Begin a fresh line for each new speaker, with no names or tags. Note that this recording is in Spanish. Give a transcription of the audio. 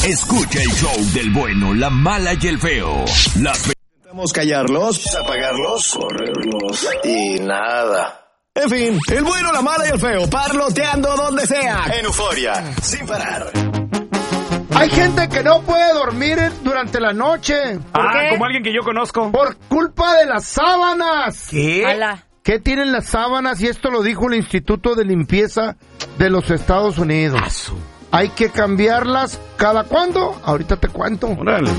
Escucha el show del bueno, la mala y el feo.
Intentamos callarlos, apagarlos, correrlos y nada. En fin, el bueno, la mala y el feo, parloteando donde sea, en Euforia, sin parar.
Hay gente que no puede dormir durante la noche.
¿Por qué? Como alguien que yo conozco.
Por culpa de las sábanas.
¿Qué?
Ala.
¿Qué tienen las sábanas? Y esto lo dijo el Instituto de Limpieza de los Estados Unidos. Hay que cambiarlas. ¿Cada cuándo? Ahorita te cuento.
Órale.